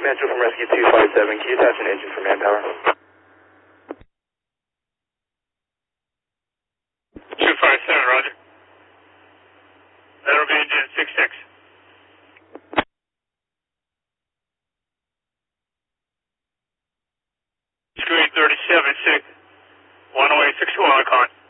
Metro from Rescue 257, can you attach an engine for manpower? 257, roger. That'll be engine 66. Screen 37, 6, 108, 61 on con.